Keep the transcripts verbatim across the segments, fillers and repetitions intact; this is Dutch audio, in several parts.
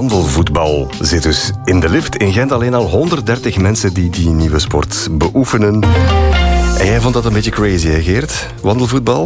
wandelvoetbal zit dus in de lift. In Gent alleen al honderddertig mensen die die nieuwe sport beoefenen. En jij vond dat een beetje crazy, hè Geert? Wandelvoetbal?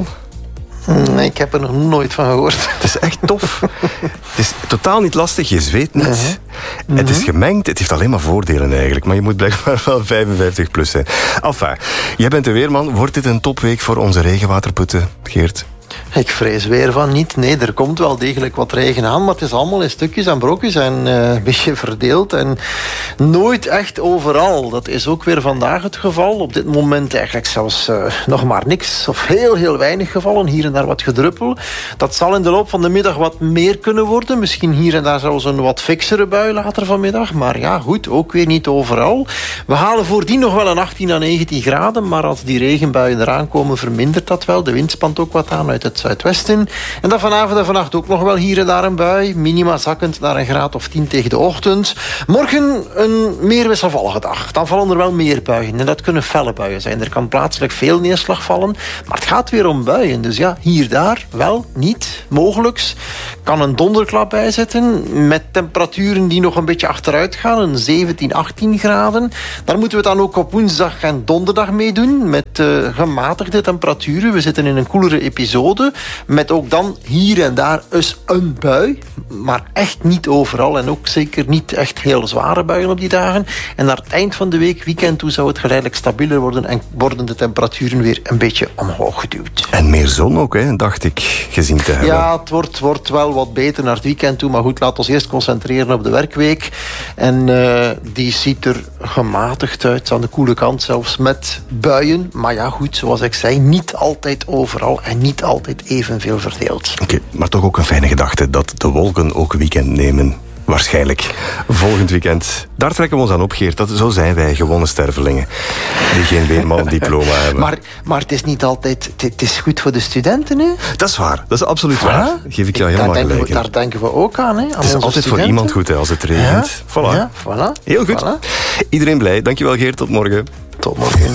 Nee, ik heb er nog nooit van gehoord. Het is echt tof. Het is totaal niet lastig, je zweet niet. Uh-huh. Het is gemengd, het heeft alleen maar voordelen eigenlijk. Maar je moet blijkbaar wel vijfenvijftig plus zijn. Enfin, jij bent de weerman. Wordt dit een topweek voor onze regenwaterputten, Geert? Ik vrees weer van niet. Nee, er komt wel degelijk wat regen aan, maar het is allemaal in stukjes en brokjes en uh, een beetje verdeeld. En nooit echt overal. Dat is ook weer vandaag het geval. Op dit moment eigenlijk zelfs uh, nog maar niks of heel, heel weinig gevallen. Hier en daar wat gedruppel. Dat zal in de loop van de middag wat meer kunnen worden. Misschien hier en daar zelfs een wat fixere bui later vanmiddag. Maar ja, goed, ook weer niet overal. We halen voordien nog wel een achttien à negentien graden, maar als die regenbuien eraan komen, vermindert dat wel. De wind spant ook wat aan uit het zuidwesten. En dan vanavond en vannacht ook nog wel hier en daar een bui. Minima zakkend naar een graad of tien tegen de ochtend. Morgen een meer wisselvallige dag. Dan vallen er wel meer buien. En dat kunnen felle buien zijn. Er kan plaatselijk veel neerslag vallen. Maar het gaat weer om buien. Dus ja, hier, daar, wel, niet. Mogelijks. Kan een donderklap bijzetten. Met temperaturen die nog een beetje achteruit gaan. Een zeventien, achttien graden. Daar moeten we dan ook op woensdag en donderdag mee doen. Met uh, gematigde temperaturen. We zitten in een koelere episode. Met ook dan hier en daar eens een bui. Maar echt niet overal. En ook zeker niet echt heel zware buien op die dagen. En naar het eind van de week, weekend toe, zou het geleidelijk stabieler worden. En worden de temperaturen weer een beetje omhoog geduwd. En meer zon ook, hè, dacht ik, gezien te hebben. Ja, het wordt, wordt wel wat beter naar het weekend toe. Maar goed, laten we eerst concentreren op de werkweek. En uh, die ziet er gematigd uit. Aan de koele kant zelfs met buien. Maar ja, goed, zoals ik zei, niet altijd overal. En niet altijd evenveel verdeeld. Oké, okay, maar toch ook een fijne gedachte dat de wolken ook weekend nemen. Waarschijnlijk volgend weekend. Daar trekken we ons aan op, Geert. Dat, zo zijn wij, gewone stervelingen. Die geen weerman-diploma hebben. Maar, maar het is niet altijd... Het is goed voor de studenten, hè? Dat is waar. Dat is absoluut waar. waar. Geef ik jou helemaal daar gelijk. We, daar denken we ook aan, hè? Aan het is altijd studenten. Voor iemand goed, hè, als het regent. Ja, voilà. Ja, voilà. Heel goed. Voilà. Iedereen blij. Dankjewel, Geert. Tot morgen. Tot morgen.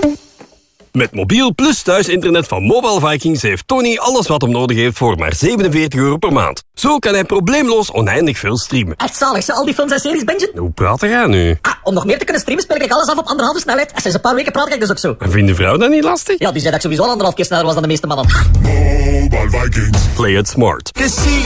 Met mobiel plus thuisinternet van Mobile Vikings heeft Tony alles wat hem nodig heeft voor maar zevenenveertig euro per maand. Zo kan hij probleemloos oneindig veel streamen. Echt zalig, ze al die films en series bingen? Hoe praat jij nu? Ah, om nog meer te kunnen streamen speel ik alles af op anderhalve snelheid. En sinds een paar weken praat ik dus ook zo. En vindt de vrouw dat niet lastig? Ja, die zei dat ik sowieso al anderhalf keer sneller was dan de meeste mannen. Mobile Vikings. Play it smart.